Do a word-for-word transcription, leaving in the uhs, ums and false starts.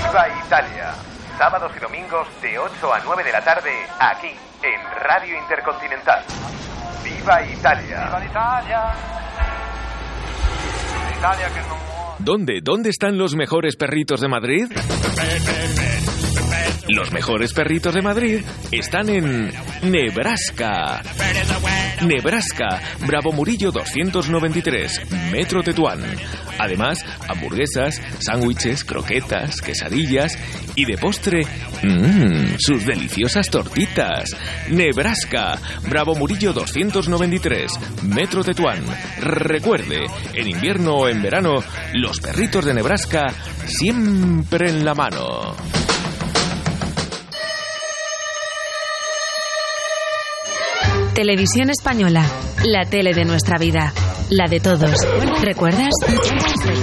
Viva Italia. Sábados y domingos de ocho a nueve de la tarde, aquí, en Radio Intercontinental. Viva Italia. Viva Italia. Italia que no muore. ¿Dónde? ¿Dónde están los mejores perritos de Madrid? Los mejores perritos de Madrid están en Nebraska. Nebraska, Bravo Murillo doscientos noventa y tres, Metro Tetuán. Además, hamburguesas, sándwiches, croquetas, quesadillas y de postre, mmm, sus deliciosas tortitas. Nebraska, Bravo Murillo doscientos noventa y tres, Metro Tetuán. Recuerde, en invierno o en verano, los perritos de Nebraska siempre en la mano. Televisión Española, la tele de nuestra vida, la de todos. ¿Recuerdas?